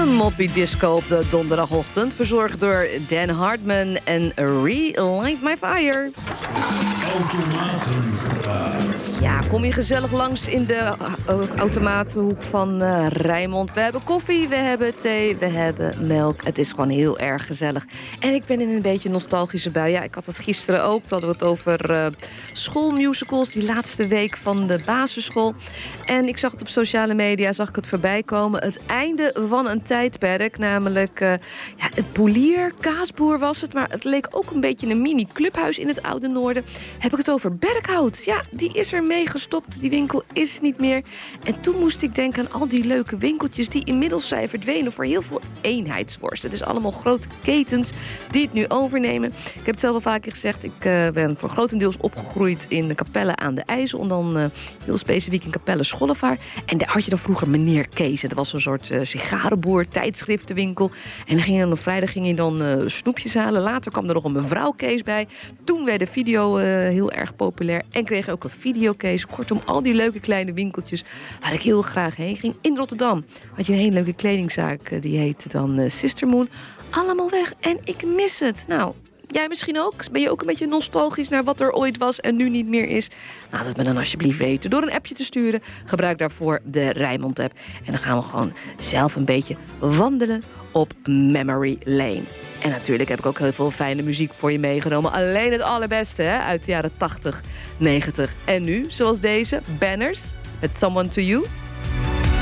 Moppie Disco op de donderdagochtend. Verzorgd door Dan Hartman en Relight My Fire. Ja, kom je gezellig langs in de automatenhoek van Rijnmond. We hebben koffie, we hebben thee, we hebben melk. Het is gewoon heel erg gezellig. En ik ben in een beetje nostalgische bui. Ja, ik had het gisteren ook. Toen hadden we het over schoolmusicals. Die laatste week van de basisschool. En ik zag het op sociale media, zag ik het voorbij komen. Het einde van een tijdperk. Namelijk het Polier, Kaasboer was het. Maar het leek ook een beetje een mini-clubhuis in het Oude Noorden. Heb ik het over Berkhout. Ja, die is er mee gestopt. Die winkel is niet meer. En toen moest ik denken aan al die leuke winkeltjes die inmiddels zijn verdwenen voor heel veel eenheidsworst. Het is allemaal grote ketens die het nu overnemen. Ik heb het zelf al vaker gezegd. Ik ben voor grotendeels opgegroeid in de Capelle aan de IJssel. En dan heel specifiek in Capelle Schollevaart. En daar had je dan vroeger meneer Kees. Dat was een soort sigarenboer, tijdschriftenwinkel. En dan ging je dan op vrijdag snoepjes halen. Later kwam er nog een mevrouw Kees bij. Toen werd de video heel erg populair. En kreeg je ook een videocase. Kortom, al die leuke kleine winkeltjes waar ik heel graag heen ging. In Rotterdam had je een hele leuke kledingzaak. Die heette dan Sister Moon. Allemaal weg en ik mis het. Nou, jij misschien ook? Ben je ook een beetje nostalgisch naar wat er ooit was en nu niet meer is? Nou, dat me dan alsjeblieft weten. Door een appje te sturen. Gebruik daarvoor de Rijnmond-app. En dan gaan we gewoon zelf een beetje wandelen op Memory Lane. En natuurlijk heb ik ook heel veel fijne muziek voor je meegenomen. Alleen het allerbeste uit de jaren 80, 90 en nu. Zoals deze, Banners, met Someone to You.